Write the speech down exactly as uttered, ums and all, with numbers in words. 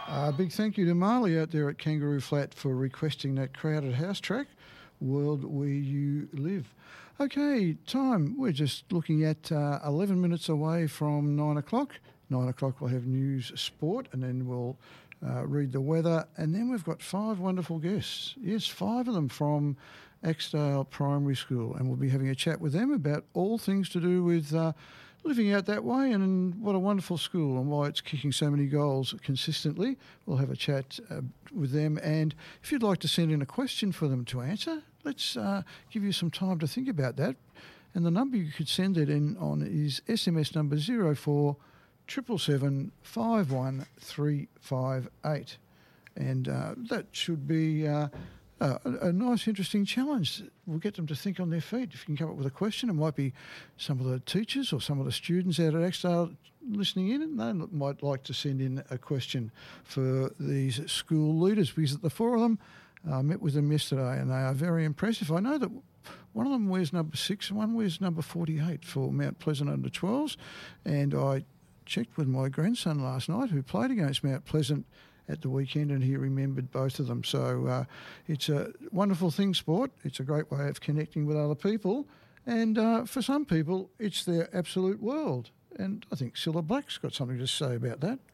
A big thank you to Marley out there at Kangaroo Flat for requesting that crowded house track, World Where You Live. Okay, time. We're just looking at uh, eleven minutes away from nine o'clock. nine o'clock we'll have news, sport, and then we'll uh, read the weather. And then we've got five wonderful guests. Yes, five of them from Axedale Primary School. And we'll be having a chat with them about all things to do with uh, living out that way and what a wonderful school and why it's kicking so many goals consistently. We'll have a chat uh, with them. And if you'd like to send in a question for them to answer, let's uh, give you some time to think about that. And the number you could send it in on is S M S number zero four seven seven seven five one three five eight. And uh, that should be uh, a, a nice, interesting challenge. We'll get them to think on their feet. If you can come up with a question, it might be some of the teachers or some of the students out at Axedale listening in, and they might like to send in a question for these school leaders, because the four of them, I uh, met with them yesterday and they are very impressive. I know that one of them wears number six and one wears number forty-eight for Mount Pleasant under twelves, and I checked with my grandson last night who played against Mount Pleasant at the weekend, and he remembered both of them. So uh, it's a wonderful thing, sport. It's a great way of connecting with other people, and uh, for some people it's their absolute world. And I think Cilla Black's got something to say about that.